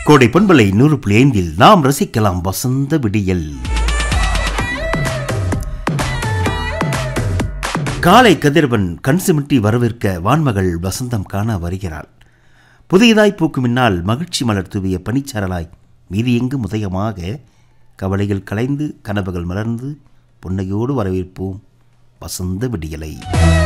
கோடை பண்பலை 100.5 நாம் ரசிக்கலாம் வசந்த விடியல். காலை கதிரவன் கண் சிமிட்டி வரவேற்க வான்மகள் வசந்தம் காண வருகிறாள். புதியதாய் பூக்கும் முன்னால் மகிழ்ச்சி மலர் தூவிய பனிச்சாரலாய் மீதி எங்கும் உதயமாக கவலைகள் கலைந்து கனவுகள் மலர்ந்து புன்னையோடு வரவேற்போம் வசந்த விடியலை.